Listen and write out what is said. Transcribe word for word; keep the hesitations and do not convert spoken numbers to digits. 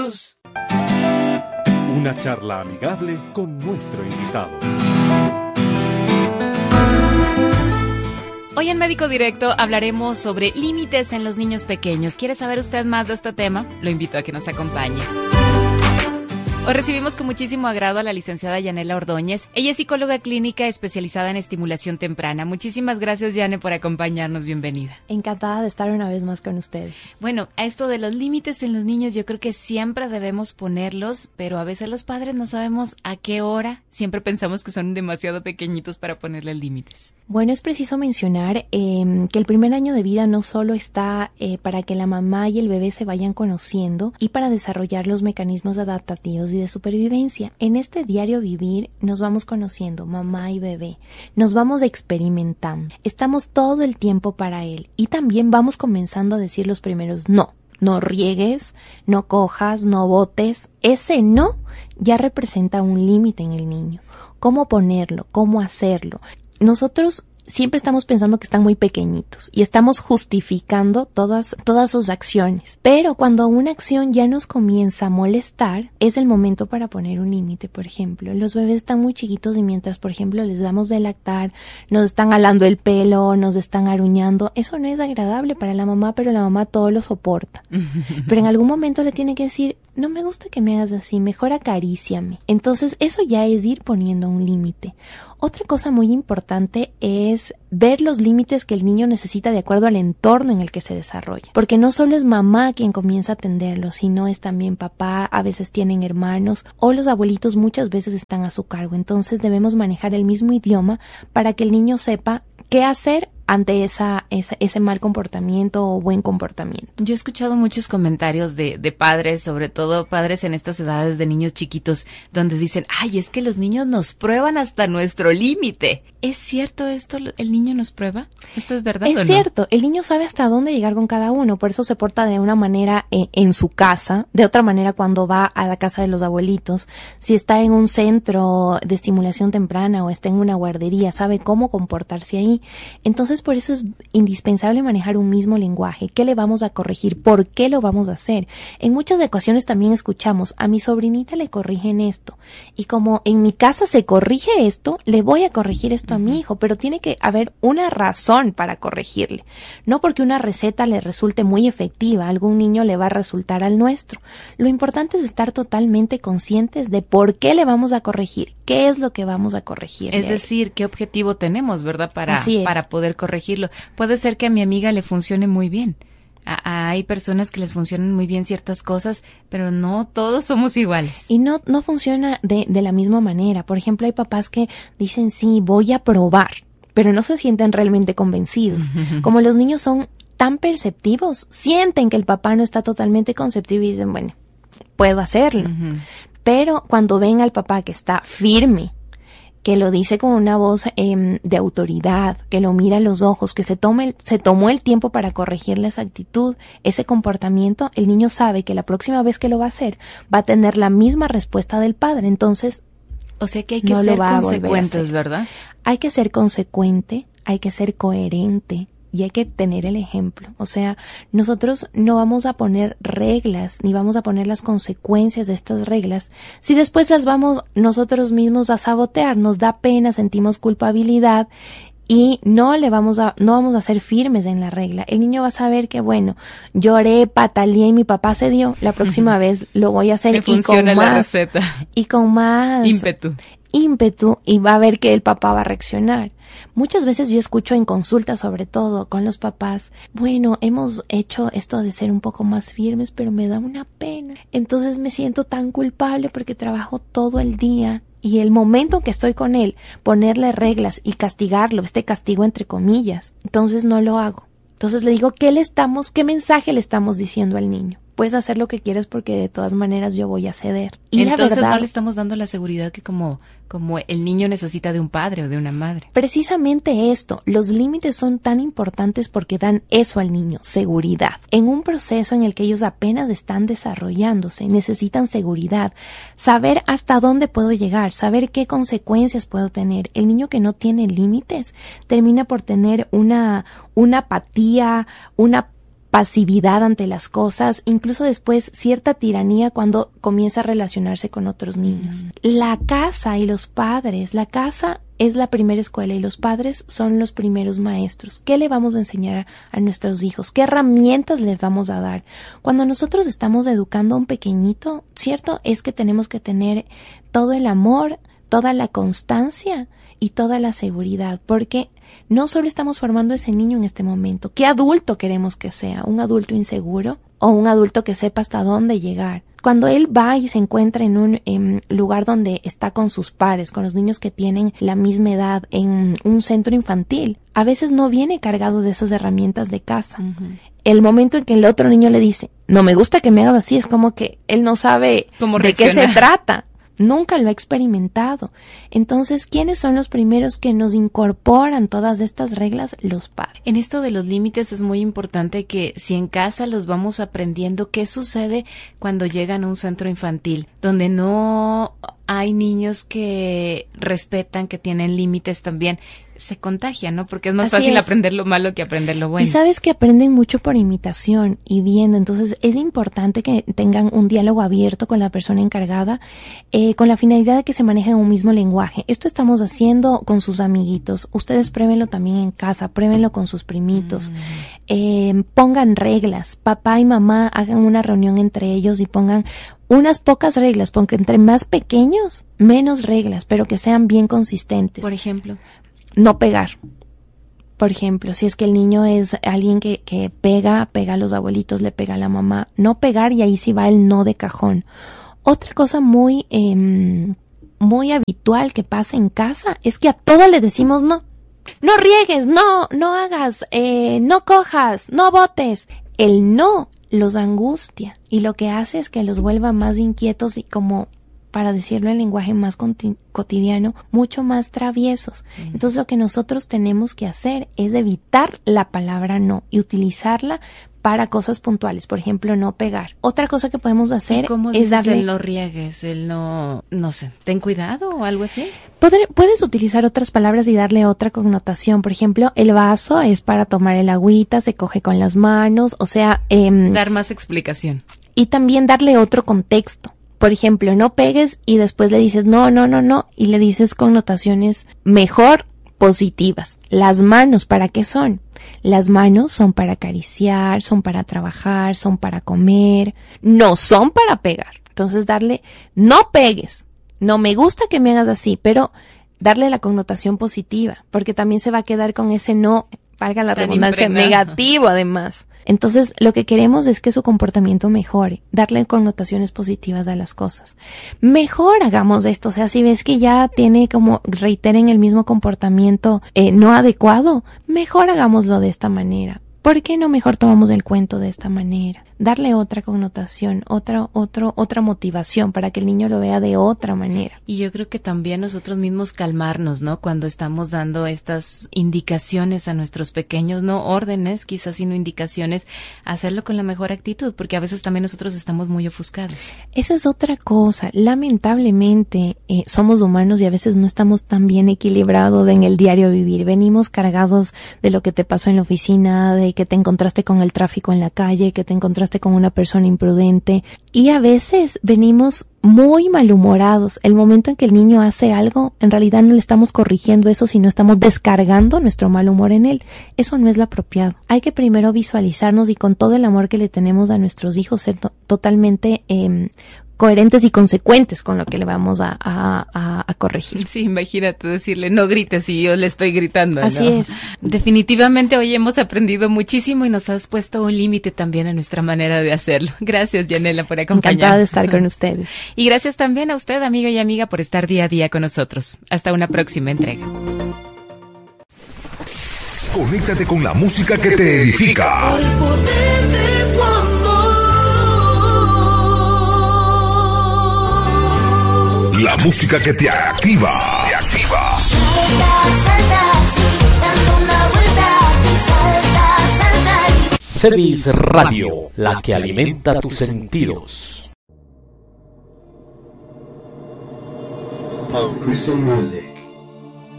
Una charla amigable con nuestro invitado. Hoy en Médico Directo hablaremos sobre límites en los niños pequeños. ¿Quiere saber usted más de este tema? Lo invito a que nos acompañe. Hoy recibimos con muchísimo agrado a la licenciada Yanela Ordóñez. Ella es psicóloga clínica especializada en estimulación temprana. Muchísimas gracias, Yane, por acompañarnos. Bienvenida. Encantada de estar una vez más con ustedes. Bueno, a esto de los límites en los niños yo creo que siempre debemos ponerlos, pero a veces los padres no sabemos a qué hora. Siempre pensamos que son demasiado pequeñitos para ponerle límites. Bueno, es preciso mencionar eh, que el primer año de vida no solo está eh, para que la mamá y el bebé se vayan conociendo y para desarrollar los mecanismos adaptativos y de supervivencia. En este diario vivir nos vamos conociendo, mamá y bebé, nos vamos experimentando, estamos todo el tiempo para él y también vamos comenzando a decir los primeros no. No riegues, no cojas, no botes. Ese no ya representa un límite en el niño. ¿Cómo ponerlo? ¿Cómo hacerlo? Nosotros siempre estamos pensando que están muy pequeñitos y estamos justificando todas, todas sus acciones. Pero cuando una acción ya nos comienza a molestar, es el momento para poner un límite. Por ejemplo, los bebés están muy chiquitos y mientras, por ejemplo, les damos de lactar, nos están jalando el pelo, nos están aruñando. Eso no es agradable para la mamá, pero la mamá todo lo soporta. Pero en algún momento le tiene que decir, no me gusta que me hagas así, mejor acaríciame. Entonces, eso ya es ir poniendo un límite. Otra cosa muy importante es ver los límites que el niño necesita de acuerdo al entorno en el que se desarrolla. Porque no solo es mamá quien comienza a atenderlo, sino es también papá, a veces tienen hermanos o los abuelitos muchas veces están a su cargo. Entonces debemos manejar el mismo idioma para que el niño sepa qué hacer ante esa, esa, ese mal comportamiento o buen comportamiento. Yo he escuchado muchos comentarios de, de padres, sobre todo padres en estas edades de niños chiquitos, donde dicen, ay, es que los niños nos prueban hasta nuestro límite. ¿Es cierto esto? ¿El niño nos prueba? ¿Esto es verdad o no? Es cierto, el niño sabe hasta dónde llegar con cada uno, por eso se porta de una manera eh, en su casa, de otra manera cuando va a la casa de los abuelitos. Si está en un centro de estimulación temprana o está en una guardería, sabe cómo comportarse ahí. Entonces, por eso es indispensable manejar un mismo lenguaje. ¿Qué le vamos a corregir? ¿Por qué lo vamos a hacer? En muchas ocasiones también escuchamos, a mi sobrinita le corrigen esto. Y como en mi casa se corrige esto, le voy a corregir esto a mi hijo. Pero tiene que haber una razón para corregirle. No porque una receta le resulte muy efectiva, a algún niño le va a resultar al nuestro. Lo importante es estar totalmente conscientes de por qué le vamos a corregir. ¿Qué es lo que vamos a corregir? Es decir, qué objetivo tenemos, ¿verdad? Para, para poder corregirlo. Puede ser que a mi amiga le funcione muy bien. A, hay personas que les funcionan muy bien ciertas cosas, pero no todos somos iguales. Y no, no funciona de, de la misma manera. Por ejemplo, hay papás que dicen, sí, voy a probar, pero no se sienten realmente convencidos. Como los niños son tan perceptivos, sienten que el papá no está totalmente conceptivo y dicen, bueno, puedo hacerlo. Uh-huh. Pero cuando ven al papá que está firme, que lo dice con una voz eh, de autoridad, que lo mira a los ojos, que se tome el, se tomó el tiempo para corregirle esa actitud, ese comportamiento, el niño sabe que la próxima vez que lo va a hacer va a tener la misma respuesta del padre. Entonces, o sea que hay que no ser lo va consecuentes, ¿verdad? Hay que ser consecuente, hay que ser coherente. Y hay que tener el ejemplo. O sea, nosotros no vamos a poner reglas, ni vamos a poner las consecuencias de estas reglas, si después las vamos nosotros mismos a sabotear. Nos da pena, sentimos culpabilidad y no le vamos a, no vamos a ser firmes en la regla. El niño va a saber que, bueno, lloré, pataleé y mi papá se dio. La próxima uh-huh. vez lo voy a hacer. Me y funciona con más, la receta. Y con más ímpetu. ímpetu y va a ver que el papá va a reaccionar. Muchas veces yo escucho en consulta, sobre todo con los papás, bueno, hemos hecho esto de ser un poco más firmes, pero me da una pena. Entonces me siento tan culpable porque trabajo todo el día y el momento que estoy con él, ponerle reglas y castigarlo, este castigo entre comillas, entonces no lo hago. Entonces le digo, ¿qué le estamos, qué mensaje le estamos diciendo al niño? Puedes hacer lo que quieras porque de todas maneras yo voy a ceder. Y entonces la verdad, no le estamos dando la seguridad que como, como el niño necesita de un padre o de una madre. Precisamente esto, los límites son tan importantes porque dan eso al niño, seguridad. En un proceso en el que ellos apenas están desarrollándose, necesitan seguridad, saber hasta dónde puedo llegar, saber qué consecuencias puedo tener. El niño que no tiene límites termina por tener una, una apatía, una pasividad ante las cosas, incluso después cierta tiranía cuando comienza a relacionarse con otros niños. Mm. La casa y los padres, la casa es la primera escuela y los padres son los primeros maestros. ¿Qué le vamos a enseñar a, a nuestros hijos? ¿Qué herramientas les vamos a dar? Cuando nosotros estamos educando a un pequeñito, cierto es que tenemos que tener todo el amor, toda la constancia y toda la seguridad, porque no solo estamos formando a ese niño en este momento. ¿Qué adulto queremos que sea? ¿Un adulto inseguro o un adulto que sepa hasta dónde llegar? Cuando él va y se encuentra en un en lugar donde está con sus pares, con los niños que tienen la misma edad, en un centro infantil, a veces no viene cargado de esas herramientas de casa. Uh-huh. El momento en que el otro niño le dice, no me gusta que me hagas así, es como que él no sabe de qué se trata. Nunca lo ha experimentado. Entonces, ¿quiénes son los primeros que nos incorporan todas estas reglas? Los padres. En esto de los límites es muy importante que si en casa los vamos aprendiendo, ¿qué sucede cuando llegan a un centro infantil? Donde no hay niños que respetan, que tienen límites también. Se contagia, ¿no? Porque es más Así fácil es. aprender lo malo que aprender lo bueno. Y sabes que aprenden mucho por imitación y viendo. Entonces, es importante que tengan un diálogo abierto con la persona encargada, eh, con la finalidad de que se manejen un mismo lenguaje. Esto estamos haciendo con sus amiguitos. Ustedes pruébenlo también en casa, pruébenlo con sus primitos. Mm. Eh, pongan reglas. Papá y mamá hagan una reunión entre ellos y pongan unas pocas reglas, porque entre más pequeños, menos reglas, pero que sean bien consistentes. Por ejemplo, no pegar. Por ejemplo, si es que el niño es alguien que, que pega, pega a los abuelitos, le pega a la mamá. No pegar, y ahí sí va el no de cajón. Otra cosa muy, eh, muy habitual que pasa en casa es que a todo le decimos no. No riegues, no, no hagas, eh, no cojas, no botes. El no los angustia y lo que hace es que los vuelva más inquietos y, como para decirlo en lenguaje más conti- cotidiano, mucho más traviesos. Mm. Entonces, lo que nosotros tenemos que hacer es evitar la palabra no y utilizarla para cosas puntuales. Por ejemplo, no pegar. Otra cosa que podemos hacer es darle... el no riegues, el no, no sé, ten cuidado o algo así. Poder, puedes utilizar otras palabras y darle otra connotación. Por ejemplo, el vaso es para tomar el agüita, se coge con las manos, o sea... Eh, dar más explicación. Y también darle otro contexto. Por ejemplo, no pegues y después le dices no, no, no, no, y le dices connotaciones mejor positivas. Las manos, ¿para qué son? Las manos son para acariciar, son para trabajar, son para comer, no son para pegar. Entonces darle, no pegues, no me gusta que me hagas así, pero darle la connotación positiva, porque también se va a quedar con ese no, valga la redundancia, negativo además. Entonces, lo que queremos es que su comportamiento mejore, darle connotaciones positivas a las cosas. Mejor hagamos esto, o sea, si ves que ya tiene como, reiteren el mismo comportamiento eh, no adecuado, mejor hagámoslo de esta manera. ¿Por qué no mejor tomamos el cuento de esta manera? Darle otra connotación, otra, otro, otra motivación para que el niño lo vea de otra manera. Y yo creo que también nosotros mismos calmarnos, ¿no? Cuando estamos dando estas indicaciones a nuestros pequeños, no órdenes, quizás sino indicaciones, hacerlo con la mejor actitud, porque a veces también nosotros estamos muy ofuscados. Esa es otra cosa. Lamentablemente, eh, somos humanos y a veces no estamos tan bien equilibrados en el diario vivir. Venimos cargados de lo que te pasó en la oficina, de que te encontraste con el tráfico en la calle, que te encontraste con una persona imprudente, y a veces venimos muy malhumorados. El momento en que el niño hace algo, en realidad no le estamos corrigiendo eso, sino estamos descargando nuestro mal humor en él. Eso no es lo apropiado. Hay que primero visualizarnos y, con todo el amor que le tenemos a nuestros hijos, ser to- totalmente eh, coherentes y consecuentes con lo que le vamos a, a, a, a corregir. Sí, imagínate decirle, no grites y yo le estoy gritando, ¿no? Así es. Definitivamente hoy hemos aprendido muchísimo y nos has puesto un límite también a nuestra manera de hacerlo. Gracias, Yanela, por acompañarnos. Encantada de estar con ustedes. Y gracias también a usted, amigo y amiga, por estar día a día con nosotros. Hasta una próxima entrega. Conéctate con la música que te edifica. La música que te activa. Te activa. Salta, salta, sí, dando una vuelta. Salta, salta. Cevis Radio, la que alimenta tus sentidos. Christian music.